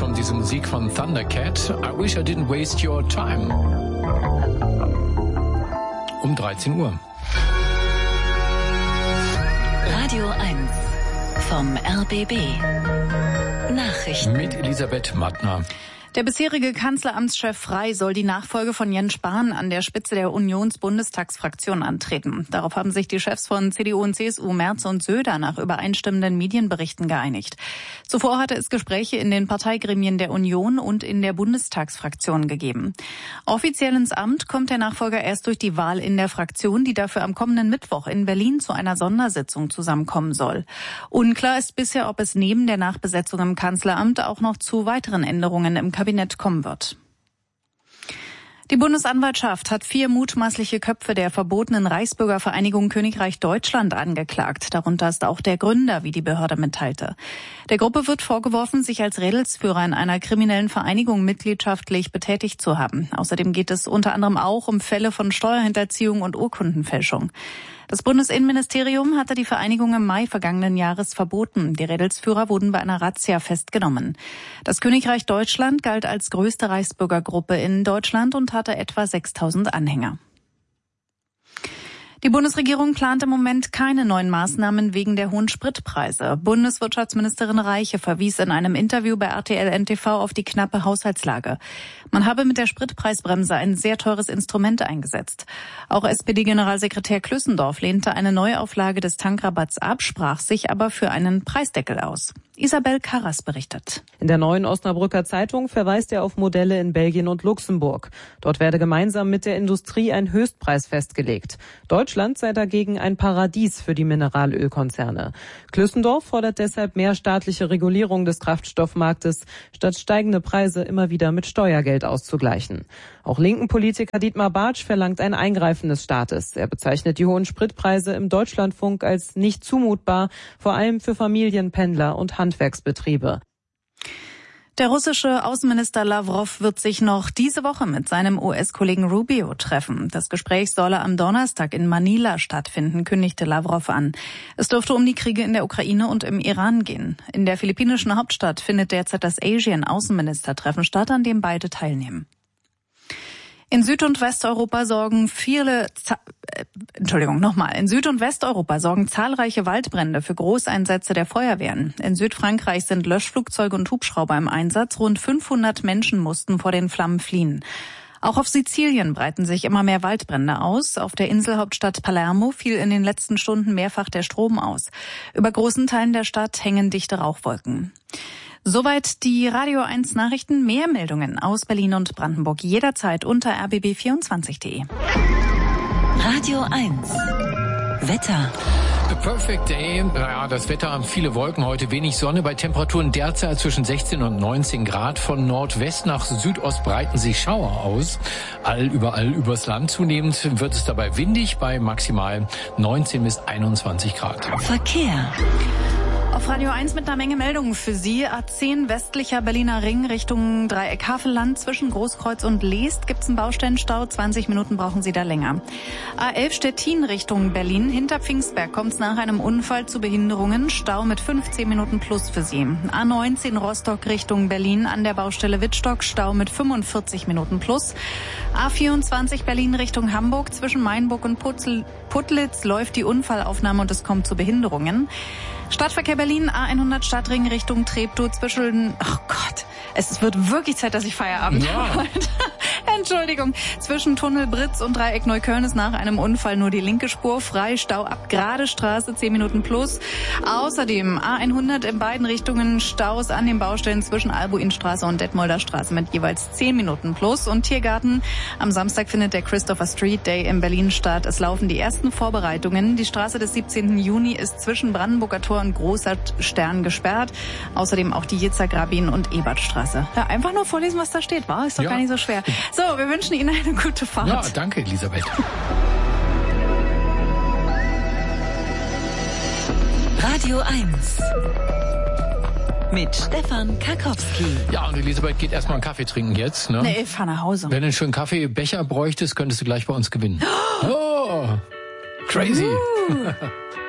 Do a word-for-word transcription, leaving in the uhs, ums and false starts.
kommt diese Musik von Thundercat. I wish I didn't waste your time. Um dreizehn Uhr. Radio eins vom R B B. Nachrichten. Mit Elisabeth Mattner. Der bisherige Kanzleramtschef Frey soll die Nachfolge von Jens Spahn an der Spitze der Unionsbundestagsfraktion antreten. Darauf haben sich die Chefs von C D U und C S U, Merz und Söder, nach übereinstimmenden Medienberichten geeinigt. Zuvor hatte es Gespräche in den Parteigremien der Union und in der Bundestagsfraktion gegeben. Offiziell ins Amt kommt der Nachfolger erst durch die Wahl in der Fraktion, die dafür am kommenden Mittwoch in Berlin zu einer Sondersitzung zusammenkommen soll. Unklar ist bisher, ob es neben der Nachbesetzung im Kanzleramt auch noch zu weiteren Änderungen im Kabinett kommen wird. Die Bundesanwaltschaft hat vier mutmaßliche Köpfe der verbotenen Reichsbürgervereinigung Königreich Deutschland angeklagt. Darunter ist auch der Gründer, wie die Behörde mitteilte. Der Gruppe wird vorgeworfen, sich als Rädelsführer in einer kriminellen Vereinigung mitgliedschaftlich betätigt zu haben. Außerdem geht es unter anderem auch um Fälle von Steuerhinterziehung und Urkundenfälschung. Das Bundesinnenministerium hatte die Vereinigung im Mai vergangenen Jahres verboten. Die Rädelsführer wurden bei einer Razzia festgenommen. Das Königreich Deutschland galt als größte Reichsbürgergruppe in Deutschland und hatte etwa sechstausend Anhänger. Die Bundesregierung plant im Moment keine neuen Maßnahmen wegen der hohen Spritpreise. Bundeswirtschaftsministerin Reiche verwies in einem Interview bei R T L N T V auf die knappe Haushaltslage. Man habe mit der Spritpreisbremse ein sehr teures Instrument eingesetzt. Auch S P D-Generalsekretär Klüssendorf lehnte eine Neuauflage des Tankrabatts ab, sprach sich aber für einen Preisdeckel aus. Isabel Karras berichtet. In der Neuen Osnabrücker Zeitung verweist er auf Modelle in Belgien und Luxemburg. Dort werde gemeinsam mit der Industrie ein Höchstpreis festgelegt. Deutschland sei dagegen ein Paradies für die Mineralölkonzerne. Klüssendorf fordert deshalb mehr staatliche Regulierung des Kraftstoffmarktes, statt steigende Preise immer wieder mit Steuergeld auszugleichen. Auch linken Politiker Dietmar Bartsch verlangt ein Eingreifen des Staates. Er bezeichnet die hohen Spritpreise im Deutschlandfunk als nicht zumutbar, vor allem für Familien, Pendler und Handwerksbetriebe. Der russische Außenminister Lavrov wird sich noch diese Woche mit seinem U S-Kollegen Rubio treffen. Das Gespräch solle am Donnerstag in Manila stattfinden, kündigte Lavrov an. Es dürfte um die Kriege in der Ukraine und im Iran gehen. In der philippinischen Hauptstadt findet derzeit das Asien-Außenministertreffen statt, an dem beide teilnehmen. In Süd- und Westeuropa sorgen viele, äh, Entschuldigung, nochmal. In Süd- und Westeuropa sorgen zahlreiche Waldbrände für Großeinsätze der Feuerwehren. In Südfrankreich sind Löschflugzeuge und Hubschrauber im Einsatz. Rund fünfhundert Menschen mussten vor den Flammen fliehen. Auch auf Sizilien breiten sich immer mehr Waldbrände aus. Auf der Inselhauptstadt Palermo fiel in den letzten Stunden mehrfach der Strom aus. Über großen Teilen der Stadt hängen dichte Rauchwolken. Soweit die Radio eins Nachrichten. Mehr Meldungen aus Berlin und Brandenburg jederzeit unter r b b vierundzwanzig punkt de. Radio eins. Wetter. A perfect day. Naja, das Wetter haben viele Wolken, heute wenig Sonne. Bei Temperaturen derzeit zwischen sechzehn und neunzehn Grad. Von Nordwest nach Südost breiten sich Schauer aus. All überall übers Land. Zunehmend wird es dabei windig bei maximal neunzehn bis einundzwanzig Grad. Verkehr. Auf Radio eins mit einer Menge Meldungen für Sie. A zehn westlicher Berliner Ring Richtung Dreieck Havelland. Zwischen Großkreuz und Leest gibt's einen Baustellenstau. zwanzig Minuten brauchen Sie da länger. A elf Stettin Richtung Berlin. Hinter Pfingstberg kommt's nach einem Unfall zu Behinderungen. Stau mit fünfzehn Minuten plus für Sie. A neunzehn Rostock Richtung Berlin an der Baustelle Wittstock. Stau mit fünfundvierzig Minuten plus. A vierundzwanzig Berlin Richtung Hamburg. Zwischen Mainburg und Putzel, Putlitz läuft die Unfallaufnahme und es kommt zu Behinderungen. Stadtverkehr Berlin, A hundert Stadtring Richtung Treptow zwischen, oh Gott, es wird wirklich Zeit, dass ich Feierabend ja. habe. Entschuldigung. Zwischen Tunnel Britz und Dreieck Neukölln ist nach einem Unfall nur die linke Spur frei. Stau ab Gerade Straße, zehn Minuten plus. Außerdem A hundert in beiden Richtungen Staus an den Baustellen zwischen Albuinstraße und Detmolder Straße mit jeweils zehn Minuten plus. Und Tiergarten. Am Samstag findet der Christopher Street Day in Berlin statt. Es laufen die ersten Vorbereitungen. Die Straße des siebzehnten Juni ist zwischen Brandenburger Tor und Großer Stern gesperrt. Außerdem auch die Jitzergrabin und Ebertstraße. Ja, einfach nur vorlesen, was da steht, war? Ist doch ja. gar nicht so schwer. So, wir wünschen Ihnen eine gute Fahrt. Ja, danke, Elisabeth. Radio eins. Mit Stefan Karkowski. Ja, und Elisabeth geht erstmal einen Kaffee trinken jetzt. Ne? Nee, ich fahr nach Hause. Wenn du einen schönen Kaffeebecher bräuchtest, könntest du gleich bei uns gewinnen. Oh, crazy. Uh.